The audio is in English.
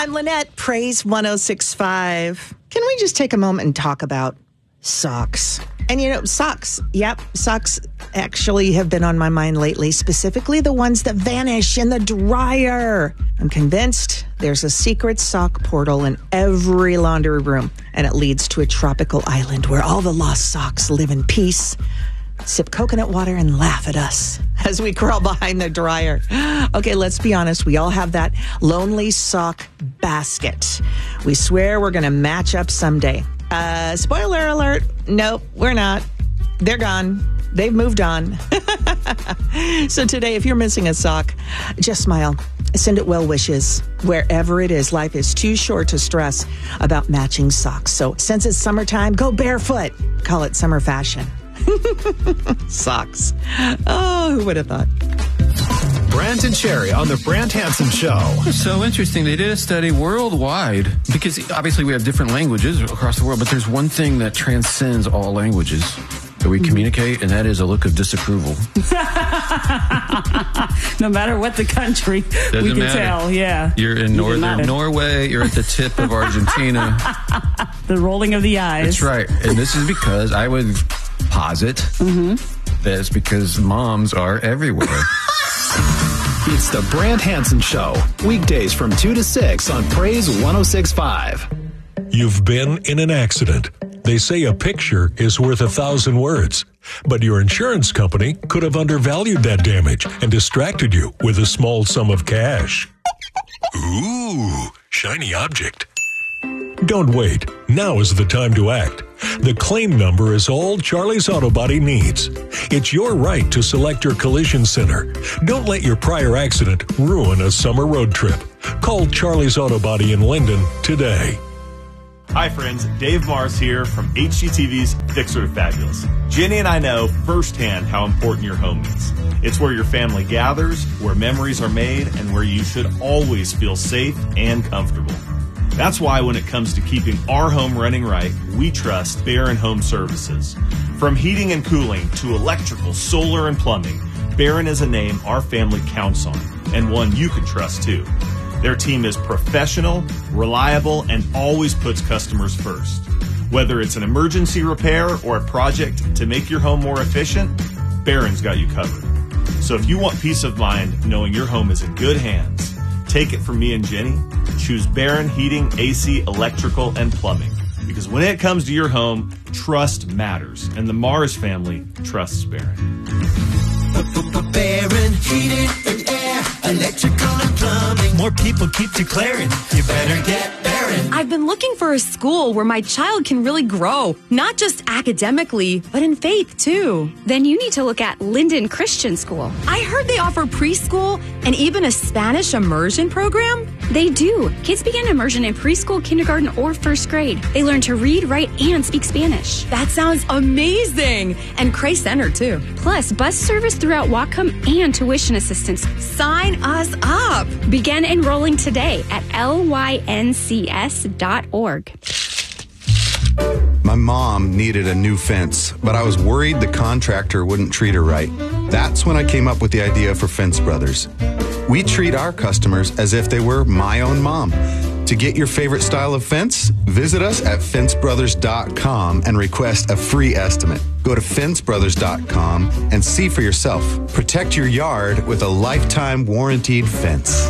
I'm Lynette, Praise 106.5. Can we just take a moment and talk about socks? And socks. Yep, socks actually have been on my mind lately, specifically the ones that vanish in the dryer. I'm convinced there's a secret sock portal in every laundry room, and it leads to a tropical island where all the lost socks live in peace, sip coconut water, and laugh at us as we crawl behind the dryer. Okay, let's be honest. We all have that lonely sock basket. We swear we're going to match up someday. Spoiler alert. Nope, we're not. They're gone. They've moved on. So today, if you're missing a sock, just smile. Send it well wishes. Wherever it is, life is too short to stress about matching socks. So since it's summertime, go barefoot. Call it summer fashion. Socks. Oh, who would have thought? Brant and Sherry on the Brant Hansen Show. It's so interesting. They did a study worldwide because obviously we have different languages across the world, but there's one thing that transcends all languages that we communicate, and that is a look of disapproval. No matter what the country, Doesn't we can matter. tell, yeah. You're in northern Norway, you're at the tip of Argentina. The rolling of the eyes. That's right. And this is because I would posit that it's because moms are everywhere. It's the Brant Hansen Show. Weekdays from 2 to 6 on Praise 106.5. You've been in an accident. They say a picture is worth 1,000 words. But your insurance company could have undervalued that damage and distracted you with a small sum of cash. Ooh, shiny object. Don't wait. Now is the time to act. The claim number is all Charlie's Auto Body needs. It's your right to select your collision center. Don't let your prior accident ruin a summer road trip. Call Charlie's Auto Body in Linden today. Hi friends, Dave Mars here from HGTV's Fixer to Fabulous. Jenny and I know firsthand how important your home is. It's where your family gathers, where memories are made, and where you should always feel safe and comfortable. That's why when it comes to keeping our home running right, we trust Barron Home Services. From heating and cooling to electrical, solar, and plumbing, Barron is a name our family counts on, and one you can trust too. Their team is professional, reliable, and always puts customers first. Whether it's an emergency repair or a project to make your home more efficient, Barron's got you covered. So if you want peace of mind knowing your home is in good hands, take it from me and Jenny. Choose Barron Heating, AC, Electrical, and Plumbing. Because when it comes to your home, trust matters. And the Mars family trusts Barron. Barron Heating and Air, Electrical and Plumbing. More people keep declaring, you better get Barron. I've been looking for a school where my child can really grow, not just academically, but in faith too. Then you need to look at Linden Christian School. I heard they offer preschool and even a Spanish immersion program. They do. Kids begin immersion in preschool, kindergarten, or first grade. They learn to read, write, and speak Spanish. That sounds amazing. And Christ Center too. Plus, bus service throughout Whatcom and tuition assistance. Sign us up. Begin enrolling today at lyncs.org. My mom needed a new fence, but I was worried the contractor wouldn't treat her right. That's when I came up with the idea for Fence Brothers. We treat our customers as if they were my own mom. To get your favorite style of fence, visit us at fencebrothers.com and request a free estimate. Go to fencebrothers.com and see for yourself. Protect your yard with a lifetime warranted fence.